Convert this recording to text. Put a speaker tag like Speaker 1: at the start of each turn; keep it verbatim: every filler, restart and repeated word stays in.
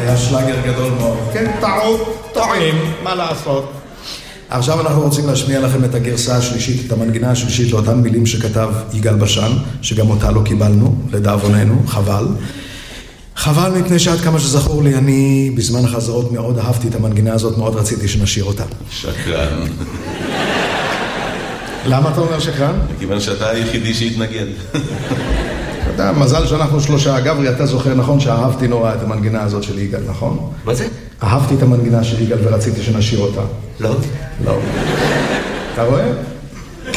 Speaker 1: היה שלאגר גדול מאוד. כן, טעות, טועים, מה לעשות? עכשיו אנחנו רוצים להשמיע לכם את הגרסה השלישית, את המנגינה השלישית לאותן מילים שכתב יגאל בשן, שגם אותה לא קיבלנו, לדאבוננו, חבל. חבל מפני שעד כמה שזכור לי, אני בזמן החזרות מאוד אהבתי את המנגינה הזאת, מאוד רציתי שנשאיר אותה.
Speaker 2: שקרן.
Speaker 1: למה אתה אומר שקרן?
Speaker 2: מכיוון שאתה היחידי שהתנגד.
Speaker 1: אתה יודע, מזל שאנחנו שלושה. גברי, אתה זוכר נכון שאהבתי נורא את המנגינה הזאת של יגאל, נכון?
Speaker 2: מה זה?
Speaker 1: אהבתי את המנגינה של יגאל ורציתי שנשאיר אותה.
Speaker 2: לא.
Speaker 1: לא. אתה רואה?